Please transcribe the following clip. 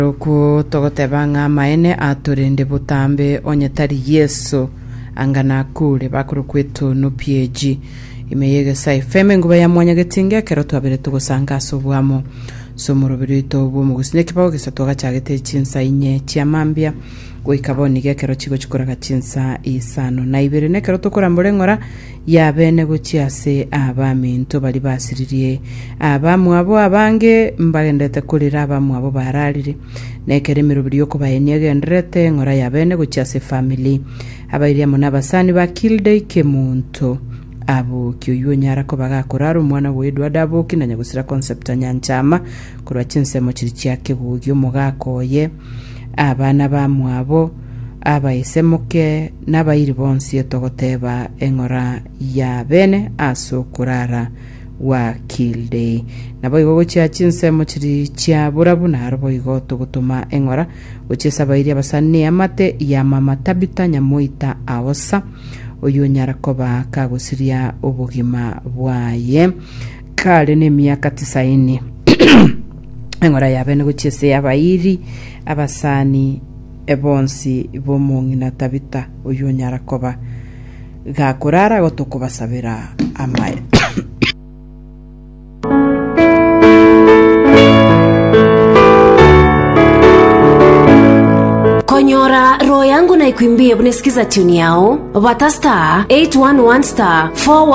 Ku togotebanga maene aturinde butambe onyetari Yesu angana kule bakuru kwetu no PG imeyege sai feme nguba ya mwanya getinge kero twabere tugusanga sobwamo somurubirito bwo mugusine kibaho gisatoga cyagete cinsa inye cyamambia goikaboni gekero kigo kikoraga cinsa isano na ibere ne kero tokora murengora ya bene guciase abaminto bali basiririe abamu abo abange mbagendete kulira abamu abo bararire nekere mirubiri yo kubayenie gendrete ngora ya bene guciase family abairiya munabasani ba Kilday Kemunto abo kyoyo nyara ko bagakorara umwana we Edward Aboki na nyagusira concept nyanchama kurwa cinsemo kiri cyake bugyo mugakoye abana bamwabo abayisemuke n'abayiri bonsi yotogoteba engora ya bene aso kurara wa Kilday nabo igogo cya cinsemo kiri cya burabu na harbo igoto gutuma engora ucesa bayiri abasani amate ya mama Tabita Nyamoita awosa uyu nyarakoba kagusiria ubugima bwaye kale ne myaka 90 engora yabene gucese abayiri abasani ebonsi bomungi na Tabita uyu nyarakoba gakurara gotokubasabira amaye Konyora roho yangu na ikuimbie bunesikiza tune yao Batasta 811 star 4